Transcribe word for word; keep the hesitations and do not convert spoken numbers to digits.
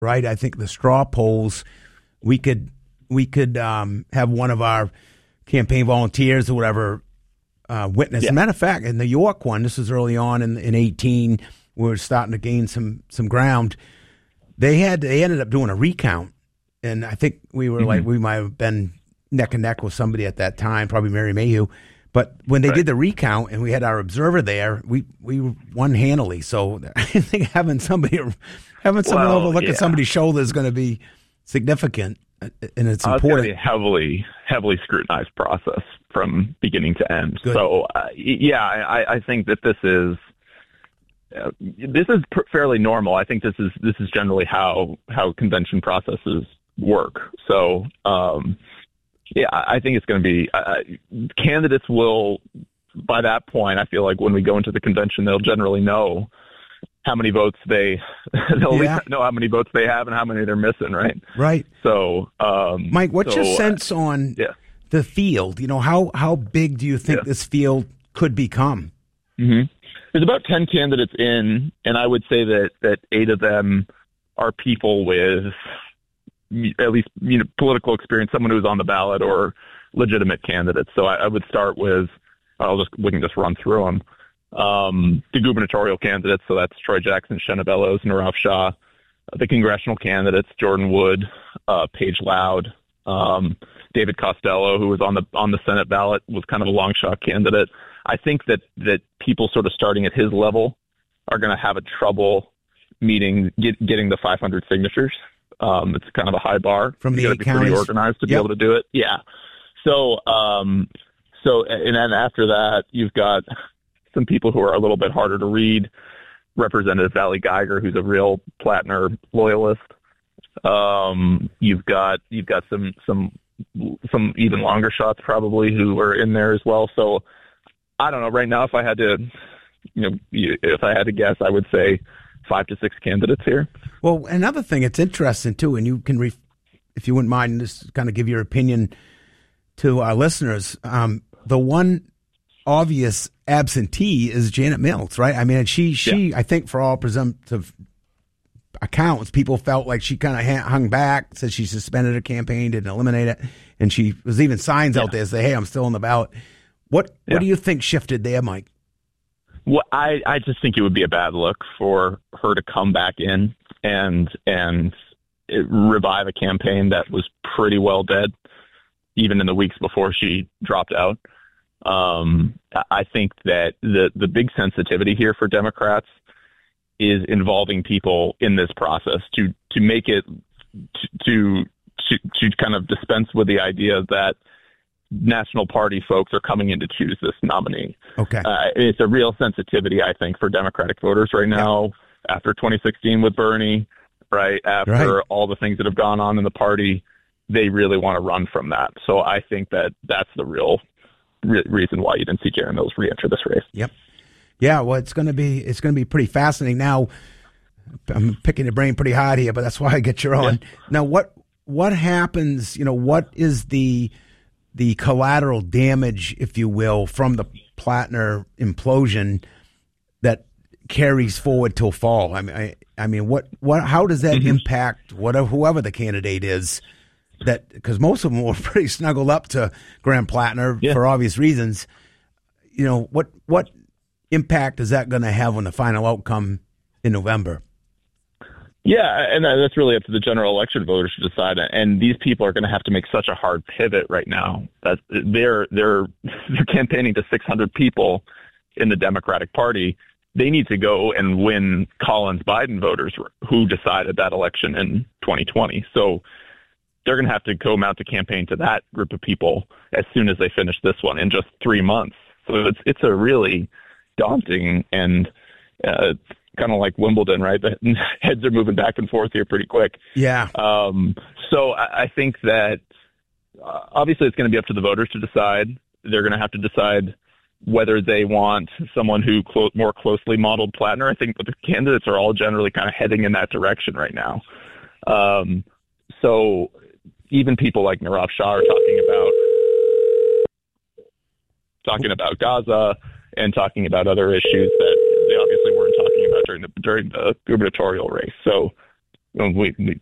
right? I think the straw polls, we could we could um, have one of our campaign volunteers or whatever uh, witness. Yeah. As a matter of fact, in the York one, this was early on in in eighteen, we were starting to gain some some ground. They had they ended up doing a recount, and I think we were mm-hmm. like we might have been neck and neck with somebody at that time, probably Mary Mayhew. But when they right. did the recount and we had our observer there, we, we won handily. So I think having somebody having someone well, overlook yeah. at somebody's shoulder is going to be significant, and it's uh, important. It's going to be a heavily, heavily scrutinized process from beginning to end. Good. So, uh, yeah, I, I think that this is uh, this is pr- fairly normal. I think this is this is generally how how convention processes work. So. Um, Yeah, I think it's going to be uh, candidates will, by that point, I feel like when we go into the convention, they'll generally know how many votes they, they'll yeah. at least know how many votes they have and how many they're missing, right? Right. So, um, Mike, what's so, your sense on uh, yeah. the field? You know, how, how big do you think yeah. this field could become? Mm-hmm. There's about ten candidates in, and I would say that, that eight of them are people with at least, you know, political experience, someone who's on the ballot or legitimate candidates. So I, I would start with, I'll just, we can just run through them. Um, the gubernatorial candidates, so that's Troy Jackson, Shenna Bellows, Narav Shah. The congressional candidates, Jordan Wood, uh, Paige Loud, um, David Costello, who was on the, on the Senate ballot, was kind of a long shot candidate. I think that, that people sort of starting at his level are going to have a trouble meeting, get, getting the five hundred signatures. Um, it's kind of a high bar. From the you eight be counties. Pretty organized to yep. be able to do it. Yeah. So, um, so, and then after that, you've got some people who are a little bit harder to read. Representative Valley Geiger, who's a real Plattner loyalist. Um, you've got, you've got some, some, some even longer shots probably who are in there as well. So I don't know right now, if I had to, you know, if I had to guess, I would say five to six candidates here. Well, another thing, it's interesting too, and you can, re- if you wouldn't mind, just kind of give your opinion to our listeners. Um, the one obvious absentee is Janet Mills, right? I mean, she, she, yeah. I think for all presumptive accounts, people felt like she kind of hung back, said she suspended her campaign, didn't eliminate it, and she was even signs yeah. out there say, "Hey, I'm still on the ballot." What, yeah. what do you think shifted there, Mike? Well, I, I just think it would be a bad look for her to come back in and and it, revive a campaign that was pretty well dead, even in the weeks before she dropped out. Um, I think that the, the big sensitivity here for Democrats is involving people in this process to, to make it to, to to kind of dispense with the idea that National Party folks are coming in to choose this nominee. Okay. Uh, it's a real sensitivity, I think, for Democratic voters right now yeah. after twenty sixteen with Bernie, right? After right. all the things that have gone on in the party, they really want to run from that. So I think that that's the real re- reason why you didn't see Janet Mills re-enter this race. Yep. Yeah, well, it's going to be it's going to be pretty fascinating. Now, I'm picking your brain pretty hard here, but that's why I get you on. Yeah. Now, what what happens, you know, what is the the collateral damage, if you will, from the Plattner implosion that carries forward till fall? I mean, I, I mean, what, what, how does that mm-hmm. impact whatever, whoever the candidate is? That because most of them were pretty snuggled up to Graham Plattner yeah. for obvious reasons. You know, what, what impact is that going to have on the final outcome in November? Yeah, and that's really up to the general election voters to decide. And these people are going to have to make such a hard pivot right now that they're they're they're campaigning to six hundred people in the Democratic Party. They need to go and win Collins Biden voters who decided that election in twenty twenty. So they're going to have to go mount a campaign to that group of people as soon as they finish this one in just three months. So it's it's a really daunting and uh, kind of like Wimbledon, right? The heads are moving back and forth here pretty quick. Yeah. Um, so I, I think that uh, obviously it's going to be up to the voters to decide. They're going to have to decide whether they want someone who clo- more closely modeled Plattner. I think the candidates are all generally kind of heading in that direction right now. Um, so even people like Narav Shah are talking about talking about Gaza and talking about other issues that they obviously weren't talking about during the during the gubernatorial race. So we, we